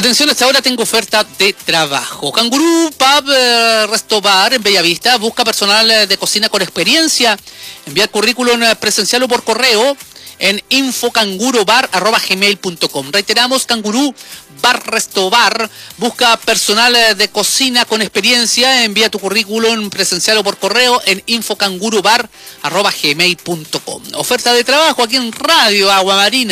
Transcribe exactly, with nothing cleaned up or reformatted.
Atención, hasta ahora tengo oferta de trabajo. Cangurú Pub eh, Resto Bar en Bellavista busca personal eh, de cocina con experiencia. Enviar currículum eh, presencial o por correo en infocangurobar arroba gmail punto com. Reiteramos, Cangurú Bar Resto Bar busca personal eh, de cocina con experiencia. Envía tu currículum presencial o por correo en infocangurobar arroba gmail punto com. Oferta de trabajo aquí en Radio Agua Marina.